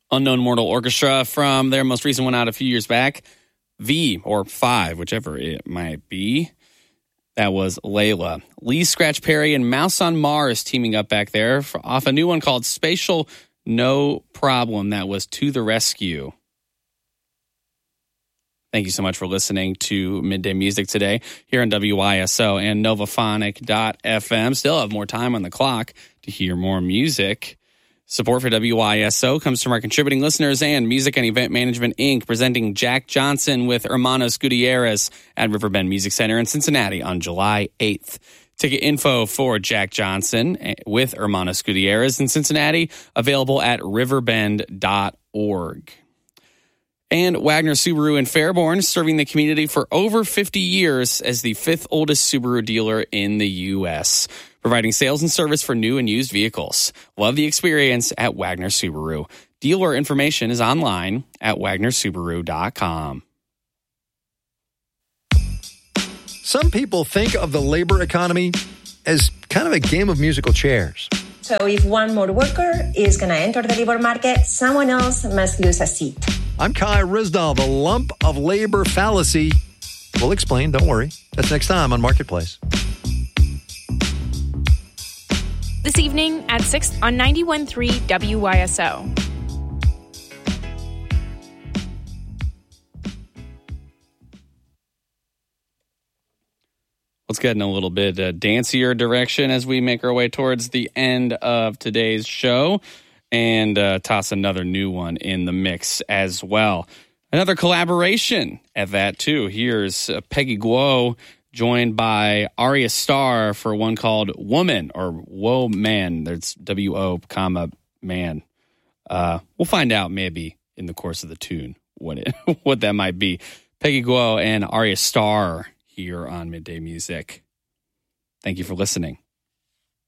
Unknown Mortal Orchestra from their most recent one out a few years back. V, or 5, whichever it might be. That was Layla. Lee Scratch Perry and Mouse on Mars teaming up back there off a new one called Spatial No Problem. That was To the Rescue. Thank you so much for listening to Midday Music today here on WYSO and Novaphonic.fm. Still have more time on the clock to hear more music. Support for WYSO comes from our contributing listeners and Music and Event Management, Inc., presenting Jack Johnson with Hermanos Gutierrez at Riverbend Music Center in Cincinnati on July 8th. Ticket info for Jack Johnson with Hermanos Gutierrez in Cincinnati available at riverbend.org. And Wagner Subaru in Fairborn, serving the community for over 50 years as the 5th oldest Subaru dealer in the U.S., providing sales and service for new and used vehicles. Love the experience at Wagner Subaru. Dealer information is online at wagnersubaru.com. Some people think of the labor economy as kind of a game of musical chairs. So if one more worker is going to enter the labor market, someone else must lose a seat. I'm Kai Ryssdal. The lump of labor fallacy. We'll explain, don't worry. That's next time on Marketplace. This evening at 6 on 91.3 WYSO. Let's get in a little bit dancier direction as we make our way towards the end of today's show and toss another new one in the mix as well. Another collaboration at that, too. Here's Peggy Guo joined by Arya Starr for one called Woman or Whoa Man. There's W-O, comma, man. We'll find out maybe in the course of the tune what that might be. Peggy Guo and Arya Starr here on Midday Music. Thank you for listening.